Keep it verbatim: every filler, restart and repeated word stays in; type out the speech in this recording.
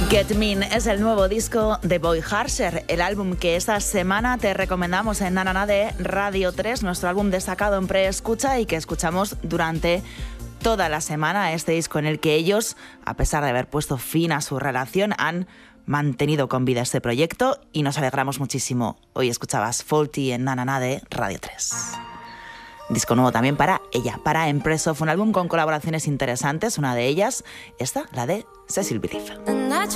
Get Mean es el nuevo disco de Boy Harsher, el álbum que esta semana te recomendamos en Nanana de Radio tres, nuestro álbum destacado en preescucha y que escuchamos durante toda la semana. Este disco en el que ellos, a pesar de haber puesto fin a su relación, han mantenido con vida este proyecto y nos alegramos muchísimo. Hoy escuchabas Faulty en Nanana de Radio tres. Disco nuevo también para ella, para Empreso. Fue un álbum con colaboraciones interesantes, una de ellas, esta, la de Cecil Belief.